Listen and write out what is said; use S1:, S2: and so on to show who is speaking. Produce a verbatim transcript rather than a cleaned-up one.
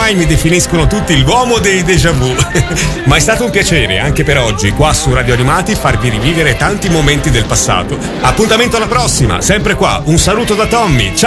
S1: ormai mi definiscono tutti l'uomo dei déjà vu. Ma è stato un piacere anche per oggi qua su Radio Animati farvi rivivere tanti momenti del passato. Appuntamento alla prossima, sempre qua. Un saluto da Tommy. Ciao.